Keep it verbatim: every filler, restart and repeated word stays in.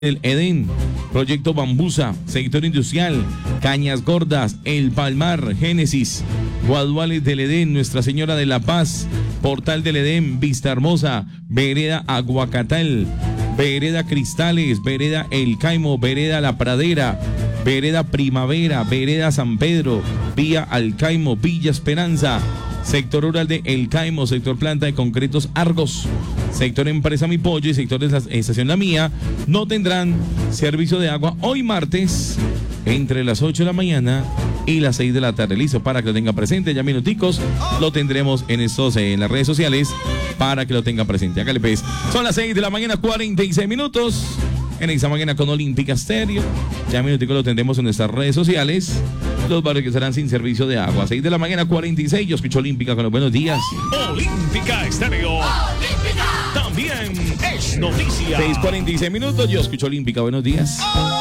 El Edén, Proyecto Bambusa, Sector Industrial, Cañas Gordas, El Palmar, Génesis, Guaduales del Edén, Nuestra Señora de la Paz, Portal del Edén, Vista Hermosa, Vereda Aguacatal, Vereda Cristales, Vereda El Caimo, Vereda La Pradera, Vereda Primavera, Vereda San Pedro, Vía Al Caimo, Villa Esperanza, Sector Rural de El Caimo, Sector Planta de Concretos Argos, Sector Empresa Mi Pollo y Sector de la Estación La Mía no tendrán servicio de agua hoy martes entre las ocho de la mañana y las seis de la tarde. Listo, para que lo tenga presente, ya minuticos lo tendremos en estos en las redes sociales para que lo tenga presente. Hágale pues, son las seis de la mañana, cuarenta y seis minutos en esta mañana con Olímpica Estéreo. Ya minuticos lo tendremos en nuestras redes sociales. Los barrios que estarán sin servicio de agua. seis de la mañana, cuarenta y seis. Yo escucho Olímpica con los buenos días. Olímpica Estéreo. Olímpica. También es noticia. seis cuarenta y seis minutos. Yo escucho Olímpica. Buenos días.